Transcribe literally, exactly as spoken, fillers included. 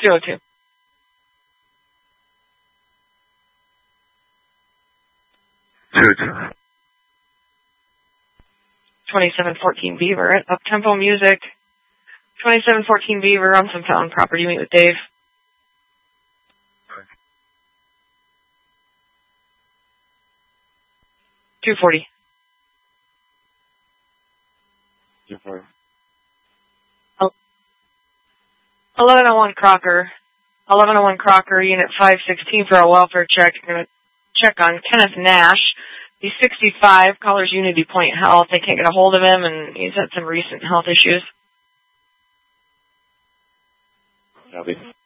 two oh two. two two. twenty-seven fourteen Beaver at Up-Tempo Music. twenty-seven fourteen Beaver on some fountain property. Meet with Dave. two forty. two forty. eleven oh one Crocker. eleven oh one Crocker, Unit five sixteen for a welfare check. I'm going to check on Kenneth Nash. He's sixty-five, callers Unity Point Health. They can't get a hold of him, and he's had some recent health issues. Copy.